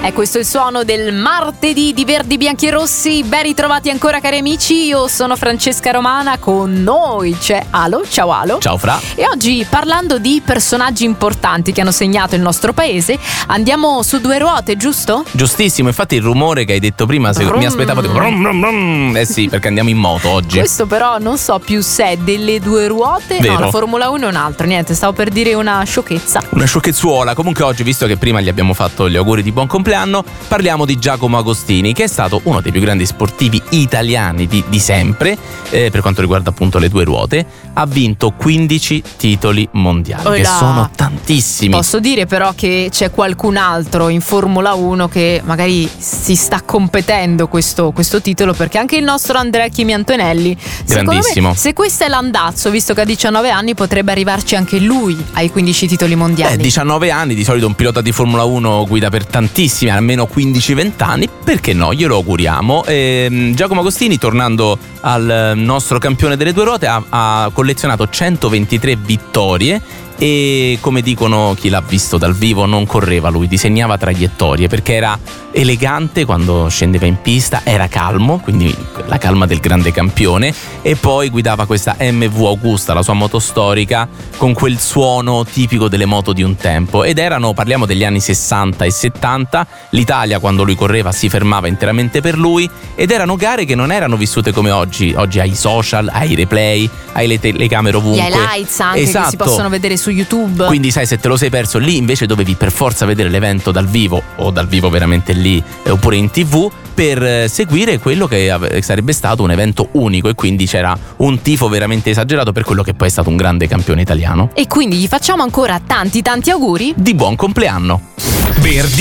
E questo è il suono del martedì di Verdi, Bianchi e Rossi. Ben ritrovati ancora, cari amici. Io sono Francesca Romana, con noi c'è Alo. Ciao Alo. Ciao Fra. E oggi, parlando di personaggi importanti che hanno segnato il nostro paese, andiamo su due ruote, giusto? Giustissimo, infatti il rumore che hai detto prima mi aspettavo di Eh sì, perché andiamo in moto oggi. Questo però non so più se è delle due ruote. Vero. No, la Formula 1 è un altro. Niente, stavo per dire una sciocchezza. Una sciocchezzuola. Comunque oggi, visto che prima gli abbiamo fatto gli auguri di buon compleanno, parliamo di Giacomo Agostini, che è stato uno dei più grandi sportivi italiani di sempre, per quanto riguarda appunto le due ruote. Ha vinto 15 titoli mondiali, che sono tantissimi. Posso dire però che c'è qualcun altro in Formula 1 che magari si sta competendo questo titolo, perché anche il nostro Andrea Chimi Antonelli, grandissimo, me, se questo è l'andazzo, visto che ha 19 anni, potrebbe arrivarci anche lui ai 15 titoli mondiali. 19 anni, di solito un pilota di Formula 1 guida per tantissimi, almeno 15-20 anni, perché no? Glielo auguriamo. Giacomo Agostini, tornando al nostro campione delle due ruote, ha collezionato 123 vittorie e, come dicono chi l'ha visto dal vivo, non correva lui, disegnava traiettorie, perché era elegante quando scendeva in pista, era calmo, quindi la calma del grande campione, e poi guidava questa MV Augusta, la sua moto storica, con quel suono tipico delle moto di un tempo. Ed parliamo degli anni 60 e 70, l'Italia quando lui correva si fermava interamente per lui, ed erano gare che non erano vissute come oggi hai social, hai replay, hai le telecamere ovunque, gli highlights anche, esatto, che si possono vedere su YouTube. Quindi sai, se te lo sei perso lì, invece dovevi per forza vedere l'evento dal vivo, o dal vivo veramente lì, oppure in TV, per seguire quello che sarebbe stato un evento unico, e quindi c'era un tifo veramente esagerato per quello che poi è stato un grande campione italiano. E quindi gli facciamo ancora tanti auguri di buon compleanno. Verdi